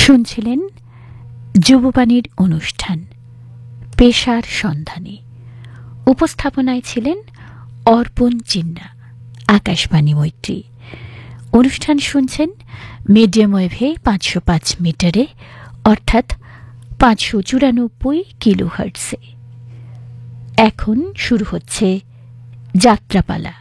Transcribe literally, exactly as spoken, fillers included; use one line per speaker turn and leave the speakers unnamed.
শুনছিলেন যুববাণীর অনুষ্ঠান পেশার সন্ধানে। উপস্থাপনায় ছিলেন অর্পণ চিন্না, আকাশবাণী মৈত্রী। অনুষ্ঠান শুনছেন মিডিয়াম ওয়েভে পাঁচশো পাঁচ মিটারে, অর্থাৎ পাঁচশো চুরানব্বই কিলো হার্টসে। এখন শুরু হচ্ছে যাত্রাপালা।